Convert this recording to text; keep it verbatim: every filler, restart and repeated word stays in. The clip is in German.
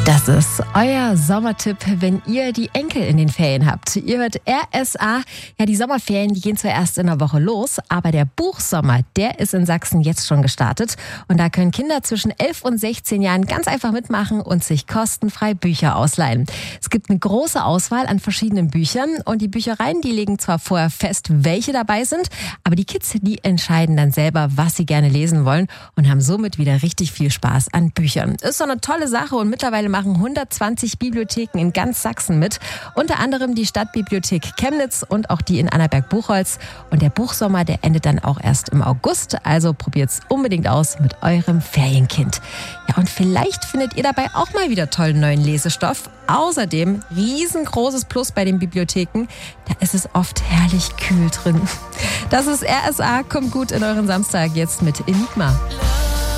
Das ist euer Sommertipp, wenn ihr die Enkel in den Ferien habt. Ihr hört R S A. Ja, die Sommerferien, die gehen zwar erst in einer Woche los, aber der Buchsommer, der ist in Sachsen jetzt schon gestartet. Und da können Kinder zwischen elf und sechzehn Jahren ganz einfach mitmachen und sich kostenfrei Bücher ausleihen. Es gibt eine große Auswahl an verschiedenen Büchern und die Büchereien, die legen zwar vorher fest, welche dabei sind, aber die Kids, die entscheiden dann selber, was sie gerne lesen wollen und haben somit wieder richtig viel Spaß an Büchern. Ist doch eine tolle Sache und mittlerweile machen hundertzwanzig Bibliotheken in ganz Sachsen mit. Unter anderem die Stadtbibliothek Chemnitz und auch die in Annaberg-Buchholz. Und der Buchsommer, der endet dann auch erst im August. Also probiert's unbedingt aus mit eurem Ferienkind. Ja, und vielleicht findet ihr dabei auch mal wieder tollen neuen Lesestoff. Außerdem riesengroßes Plus bei den Bibliotheken. Da ist es oft herrlich kühl drin. Das ist R S A. Kommt gut in euren Samstag jetzt mit Enigma.